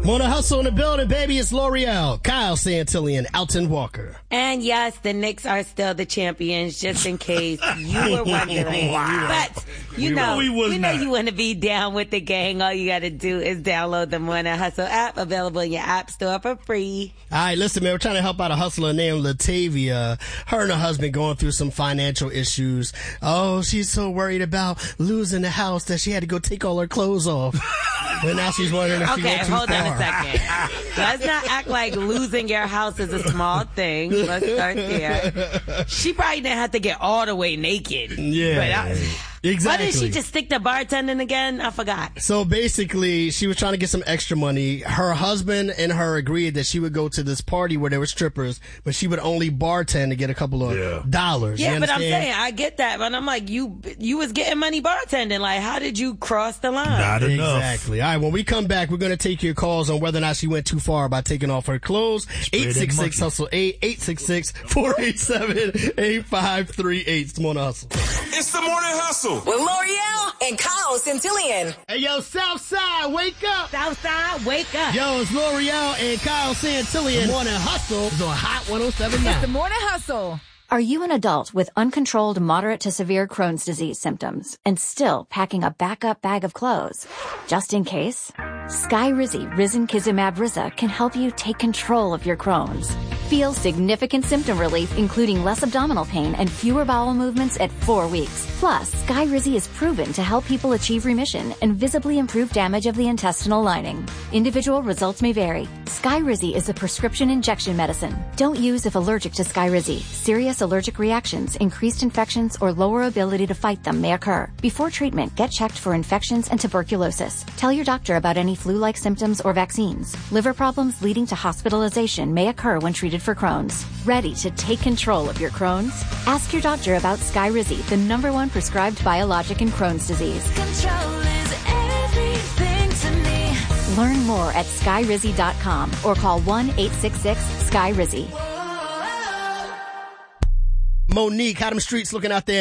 Mona Hustle in the building, baby. It's L'Oreal, Kyle Santillan, Alton Walker. And yes, the Knicks are still the champions, just in case you were wondering. Wow. But you know you want to be down with the gang. All you got to do is download the Mona Hustle app, available in your app store for free. All right, listen, man, we're trying to help out a hustler named Latavia. Her and her husband going through some financial issues. Oh, she's so worried about losing the house that she had to go take all her clothes off. And now she's wondering if she went too far. Okay, hold on a second. Let's not act like losing your house is a small thing. Let's start there. She probably didn't have to get all the way naked. Yeah. Exactly. Why did she just stick to bartending again? I forgot. So basically, she was trying to get some extra money. Her husband and her agreed that she would go to this party where there were strippers, but she would only bartend to get a couple of dollars. Yeah, but I'm saying, I get that, but I'm like, you was getting money bartending. Like, how did you cross the line? Not enough. Exactly. All right, when we come back, we're going to take your calls on whether or not she went too far by taking off her clothes. 866-HUSTLE-8, 866-487-8538. It's the Morning Hustle. It's the Morning Hustle with L'Oreal and Kyle Santillan. Hey, yo, Southside, wake up. Southside, wake up. Yo, it's L'Oreal and Kyle Santillan. The Morning Hustle is on Hot 107.9. It's the Morning Hustle. Are you an adult with uncontrolled moderate to severe Crohn's disease symptoms and still packing a backup bag of clothes? Just in case, Skyrizi Risankizumab Riza can help you take control of your Crohn's. Feel significant symptom relief, including less abdominal pain and fewer bowel movements at 4 weeks. Plus, Skyrizi is proven to help people achieve remission and visibly improve damage of the intestinal lining. Individual results may vary. Skyrizi is a prescription injection medicine. Don't use if allergic to Skyrizi. Serious allergic reactions, increased infections, or lower ability to fight them may occur. Before treatment, get checked for infections and tuberculosis. Tell your doctor about any flu-like symptoms or vaccines. Liver problems leading to hospitalization may occur when treated for Crohn's. Ready to take control of your Crohn's? Ask your doctor about Skyrizi, the #1 prescribed biologic in Crohn's disease. Control is everything to me. Learn more at skyrizi.com or call 1-866-SKYRIZI. Monique, how them streets looking out there